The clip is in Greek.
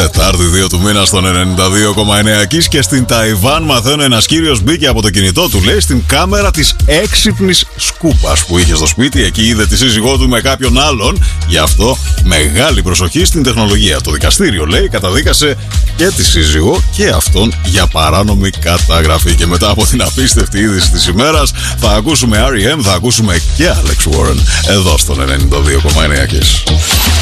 Τετάρτη 2 του μήνα στον 92,9 Kiss και στην Ταϊβάν μαθαίνω ένας κύριος μπήκε από το κινητό του, λέει, στην κάμερα της έξυπνης σκούπας που είχε στο σπίτι. Εκεί είδε τη σύζυγό του με κάποιον άλλον. Γι' αυτό μεγάλη προσοχή στην τεχνολογία. Το δικαστήριο, λέει, καταδίκασε και τη σύζυγο και αυτόν για παράνομη καταγραφή. Και μετά από την απίστευτη είδηση της ημέρας θα ακούσουμε R.E.M., θα ακούσουμε και Alex Warren εδώ στον 92,9 Kiss.